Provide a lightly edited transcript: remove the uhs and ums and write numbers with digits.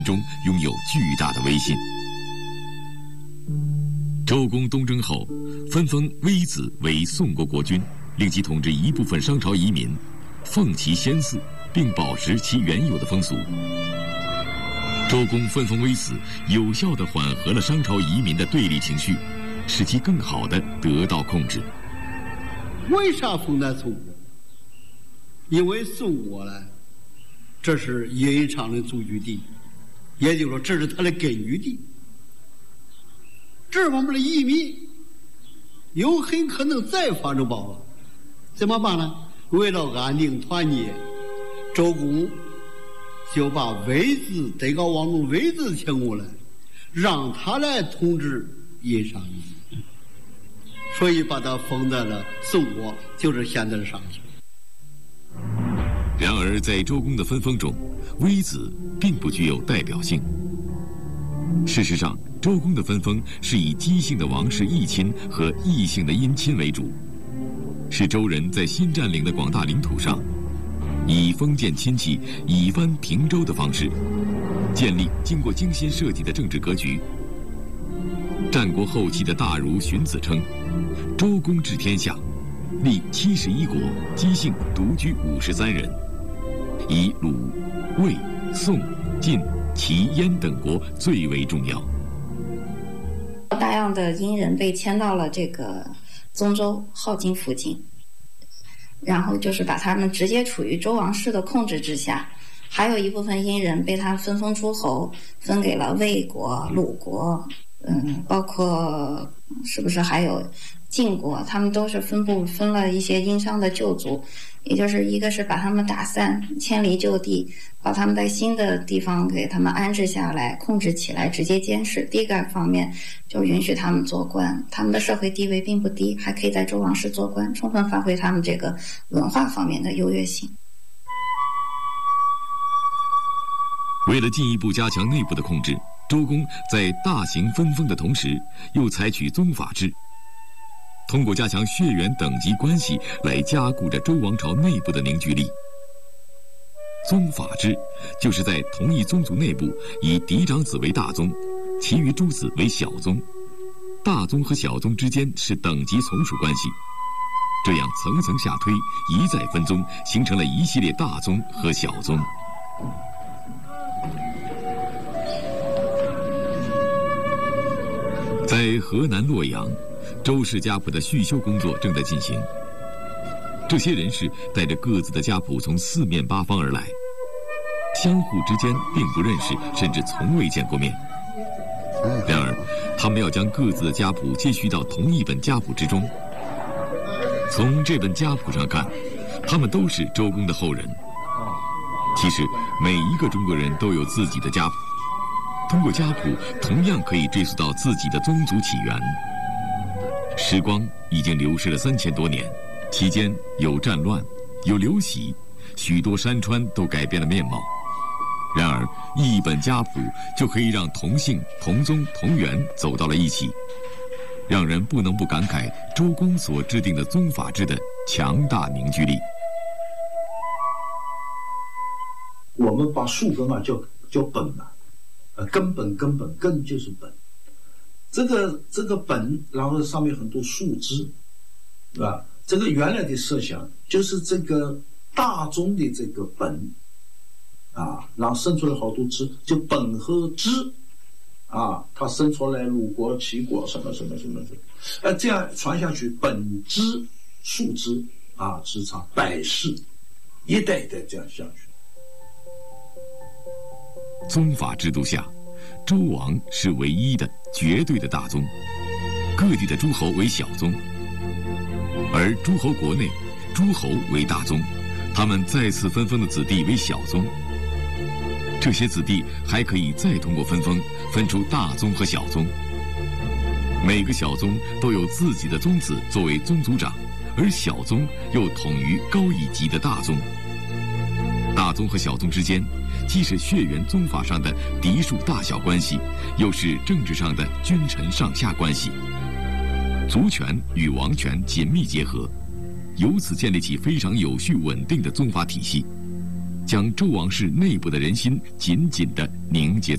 中拥有巨大的威信。周公东征后，分封微子为宋国国君，令其统治一部分商朝移民，奉其先祀，并保持其原有的风俗。周公分封微子，有效地缓和了商朝移民的对立情绪，使其更好地得到控制。 为啥封在宋国？因为宋国呢，这是殷商的聚居地，也就是说这是他的根据地。这方面的移民有很可能再发生爆发，怎么办呢？为了安定团结，周公就把微子德高望重微子请过来，让他来统治殷商夷，所以把他封在了宋国，就是现在的上海。 然而，在周公的分封中，微子并不具有代表性。事实上，周公的分封是以姬姓的王室异亲和异姓的姻亲为主，是周人在新占领的广大领土上，以封建亲戚以藩平周的方式，建立经过精心设计的政治格局。战国后期的大儒荀子称，周公治天下，立71国，姬姓独居53人，以鲁、魏、宋、晋、齐、燕等国最为重要。 大量的殷人被迁到了这个宗周、镐京附近，然后就是把他们直接处于周王室的控制之下。还有一部分殷人被他分封诸侯，分给了魏国、鲁国，包括是不是还有晋国，他们都是分了一些殷商的旧族，也就是一个是把他们打散，迁离就地，把他们在新的地方给他们安置下来，控制起来，直接监视。第一个方面就允许他们做官，他们的社会地位并不低，还可以在周王室做官，充分发挥他们这个文化方面的优越性。 为了进一步加强内部的控制，周公在大型分封的同时，又采取宗法制，通过加强血缘等级关系来加固着周王朝内部的凝聚力。宗法制就是在同一宗族内部以嫡长子为大宗，其余诸子为小宗，大宗和小宗之间是等级从属关系，这样层层下推，一再分宗，形成了一系列大宗和小宗。在河南洛阳，周氏家谱的续修工作正在进行。这些人士带着各自的家谱从四面八方而来，相互之间并不认识，甚至从未见过面。然而，他们要将各自的家谱接续到同一本家谱之中。从这本家谱上看，他们都是周公的后人。其实，每一个中国人都有自己的家谱。通过家谱，同样可以追溯到自己的宗族起源。时光已经流逝了3000多年，期间有战乱，有流徙，许多山川都改变了面貌。然而，一本家谱就可以让同姓、同宗、同源走到了一起，让人不能不感慨周公所制定的宗法制的强大凝聚力。 我们把树根啊叫本啊。根就是本，这个本，然后上面很多树枝，对吧？这个原来的设想就是这个大宗的这个本，啊，然后生出来好多枝，就本和枝，啊，它生出来鲁国、齐国什么，这样传下去，本枝、树枝啊，枝长百世，一代一代这样下去。 宗法制度下，周王是唯一的绝对的大宗，各地的诸侯为小宗，而诸侯国内，诸侯为大宗，他们再次分封的子弟为小宗。这些子弟还可以再通过分封分出大宗和小宗，每个小宗都有自己的宗子作为宗族长，而小宗又统于高一级的大宗。大宗和小宗之间既是血缘宗法上的嫡庶大小关系，又是政治上的君臣上下关系，族权与王权紧密结合，由此建立起非常有序稳定的宗法体系。 将周王室内部的人心紧紧地凝结